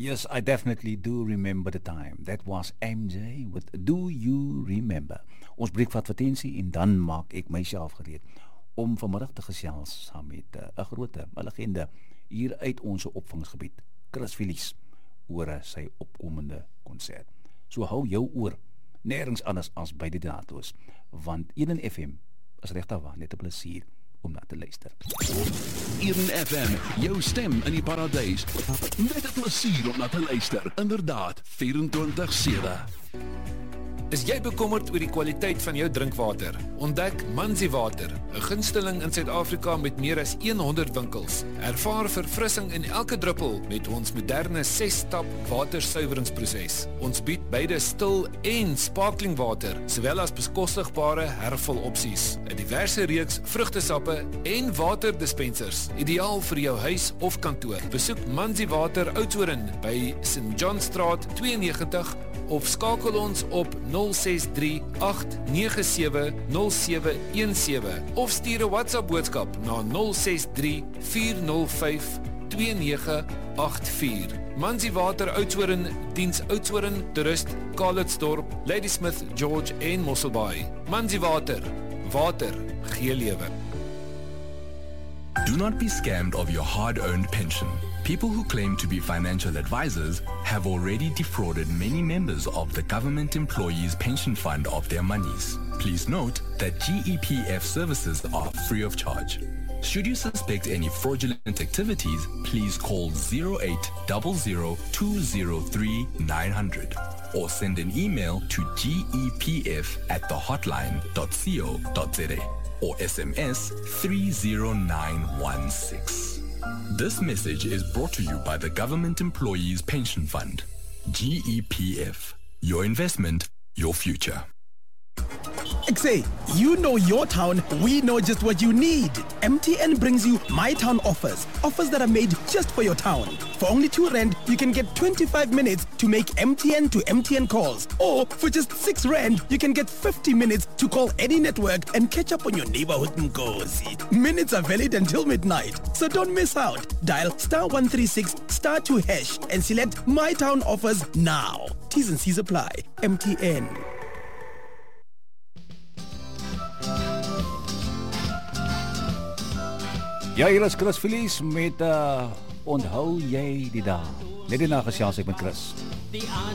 Yes, I definitely do remember the time. That was MJ with Do You Remember? Ons breek vir advertensie en dan maak ek myself gereed om vanmiddag te gesels saam met 'n groot legende hier uit ons opvangsgebied, Chris Phillies, oor sy opkomende konsert. So hou jou oor nêrens anders as by die dato's, want Eden FM is regtig waar net 'n plesier om na te luister. Eden FM, jou stem in die paradys. Net 'n plesier om na te luister. Inderdaad, 24/7. Is jy bekommerd oor die kwaliteit van jou drinkwater? Ontdek Manzi Water, 'n gunsteling in Suid-Afrika met meer as 100 winkels. Ervaar verfrissing in elke druppel met ons moderne 6-stap watersuiweringsproses. Ons bied beide stil en sparkling water, sowel as bekostigbare hervul opsies, 'n diverse reeks vrugtesappe en waterdispensers, ideaal vir jou huis of kantoor. Besoek Manzi Water Oudtshoorn by St. John Straat 92 of skakel ons op 063-897-0717 of stuur 'n WhatsApp boodskap na 063-405-2984. Manzi Water Oudtshoorn diens Oudtshoorn, Toerist, Calitzdorp, Ladysmith, George en Mosselbaai. Manzi Water, water gee lewe. Do not be scammed of your hard-earned pension. People who claim to be financial advisors have already defrauded many members of the government employees' pension fund of their monies. Please note that GEPF services are free of charge. Should you suspect any fraudulent activities, please call 0800-203-900 or send an email to gepf@thehotline.co.za or SMS 30916. This message is brought to you by the Government Employees Pension Fund. GEPF. Your investment, your future. Say, you know your town, we know just what you need. MTN brings you My Town offers. Offers that are made just for your town. For only R2, you can get 25 minutes to make MTN to MTN calls. Or for just R6, you can get 50 minutes to call any network and catch up on your neighborhood Nkosi. Minutes are valid until midnight, so don't miss out. Dial *136 *2# and select My Town offers now. T's and C's apply. MTN. Ja, hier is Chris Phillies met Onthou jy die dag. Net die nagesels ek met Chris.